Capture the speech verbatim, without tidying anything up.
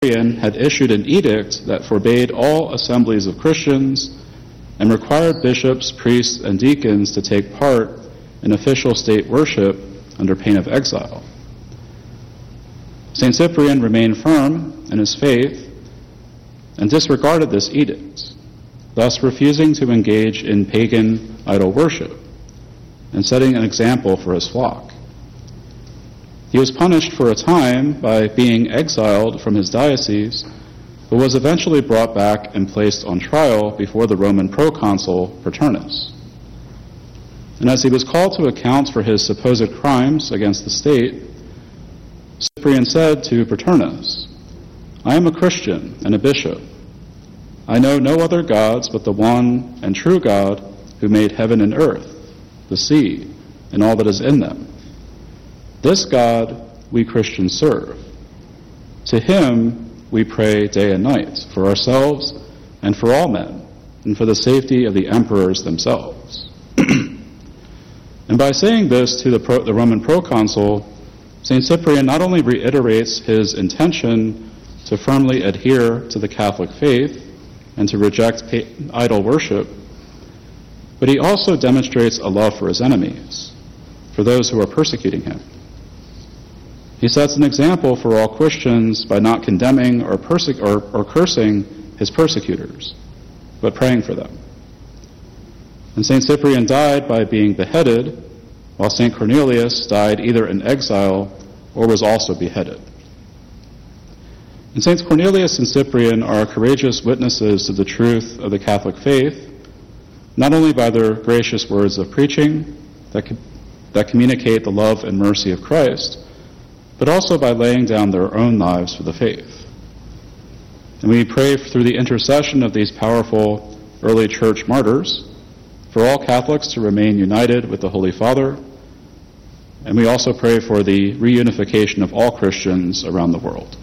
Cyprian had issued an edict that forbade all assemblies of Christians and required bishops, priests, and deacons to take part in official state worship under pain of exile. Saint Cyprian remained firm in his faith and disregarded this edict, thus refusing to engage in pagan idol worship and setting an example for his flock. He was punished for a time by being exiled from his diocese, but was eventually brought back and placed on trial before the Roman proconsul Paternus. And as he was called to account for his supposed crimes against the state, Cyprian said to Paternus, "I am a Christian and a bishop. I know no other gods but the one and true God who made heaven and earth, the sea, and all that is in them. This God we Christians serve. To him we pray day and night, for ourselves and for all men, and for the safety of the emperors themselves." And by saying this to the, pro, the Roman proconsul, Saint Cyprian not only reiterates his intention to firmly adhere to the Catholic faith and to reject idol worship, but he also demonstrates a love for his enemies, for those who are persecuting him. He sets an example for all Christians by not condemning or, perse- or, or cursing his persecutors, but praying for them. And Saint Cyprian died by being beheaded, while Saint Cornelius died either in exile or was also beheaded. And Saints Cornelius and Cyprian are courageous witnesses to the truth of the Catholic faith, not only by their gracious words of preaching that, co- that communicate the love and mercy of Christ, but also by laying down their own lives for the faith. And we pray through the intercession of these powerful early church martyrs for all Catholics to remain united with the Holy Father, and we also pray for the reunification of all Christians around the world.